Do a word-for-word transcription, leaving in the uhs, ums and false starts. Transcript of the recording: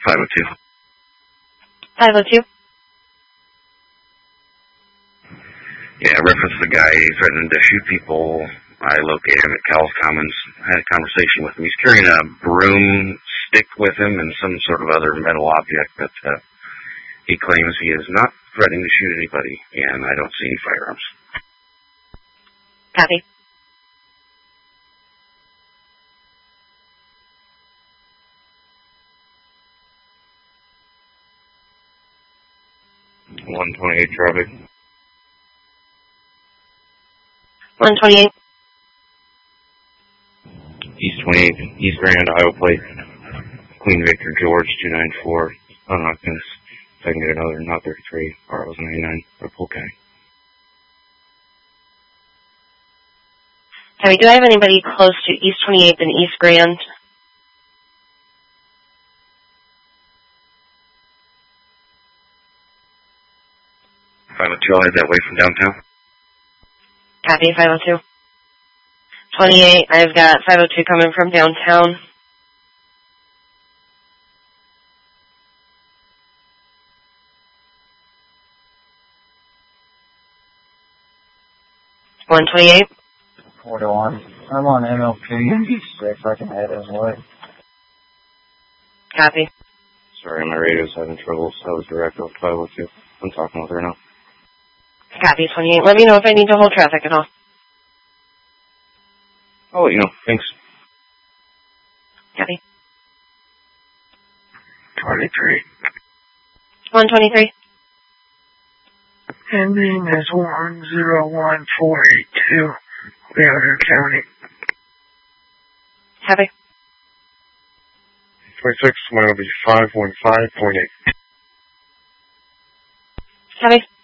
five oh two. five oh two. Yeah, reference the guy threatening to shoot people. I located him at Cowles Commons. Had a conversation with him. He's carrying a broomstick with him and some sort of other metal object that uh, he claims he is not threatening to shoot anybody, and I don't see any firearms. Copy. one twenty-eight traffic. one twenty-eight. East twenty-eighth, East Grand, Iowa plate. Queen Victor George, two nine four. I'm not going to, if I can get another, not thirty-three, R O ninety-nine, or Polk County. Copy. Do I have anybody close to East twenty-eighth and East Grand? five oh two, I'll head that way from downtown. Copy, five oh two. twenty-eight, I've got five oh two coming from downtown. one twenty-eight. four to one. I'm on M L K. If I can head his way. Copy. Sorry, my radio's having trouble, so I was direct off five oh two. I'm talking with her now. Copy, twenty-eight. Let me know if I need to hold traffic at all. I'll let you know. Thanks. Copy. twenty-three. one twenty-three. Ending is one zero one four eight two, Leander County. Copy. twenty-six, one will be five one five point eight. Copy.